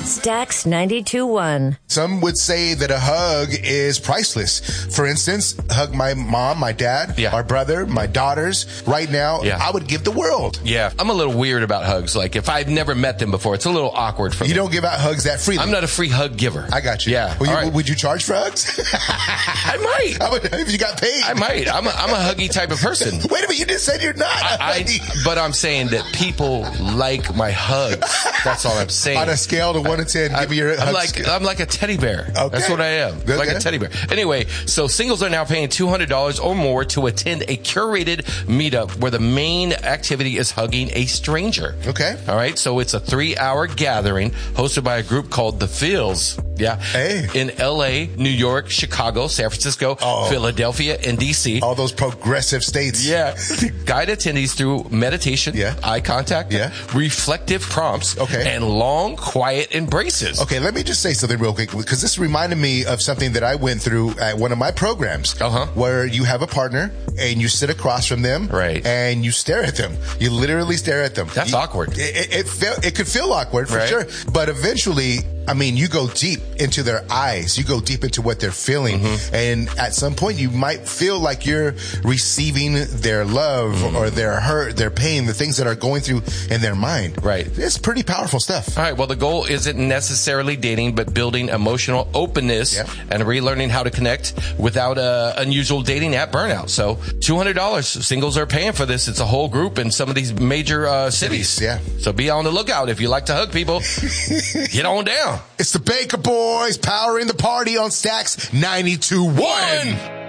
Stax 92.1. Some would say that a hug is priceless. For instance, hug my mom, my dad, our brother, my daughters. Right now, I would give the world. Yeah. I'm a little weird about hugs. Like, if I've never met them before, it's a little awkward for me. You don't give out hugs that freely. I'm not a free hug giver. I got you. Yeah. Would you charge for hugs? I might. If you got paid. I might. I'm a huggy type of person. Wait a minute. You just said you're not. But I'm saying that people like my hugs. That's all I'm saying. On a scale of 1 to 10, give me your hugs. I'm like a teddy bear. Okay. That's what I am. Okay. Like a teddy bear. Anyway, so singles are now paying $200 or more to attend a curated meetup where the main activity is hugging a stranger. Okay. All right. So it's a 3-hour gathering hosted by a group called The Feels. Yeah. Hey. In LA, New York, Chicago, San Francisco, Philadelphia, and DC. All those progressive states. Yeah. Guide attendees through meditation, eye contact, reflective prompts, and long, quiet embraces. Okay, let me just say something real quick, because this reminded me of something that I went through at one of my programs, where you have a partner and you sit across from them, and you stare at them. You literally stare at them. That's awkward. It could feel awkward for sure, but eventually, I mean, you go deep into their eyes. You go deep into what they're feeling. And at some point, you might feel like you're receiving their love or their hurt, their pain, the things that are going through in their mind. Right. It's pretty powerful stuff. All right. Well, the goal isn't necessarily dating, but building emotional openness and relearning how to connect without unusual dating app burnout. So $200. Singles are paying for this. It's a whole group in some of these major cities. Yeah. So be on the lookout. If you like to hug people, get on down. It's the Baker Boys powering the party on Stax 92.1.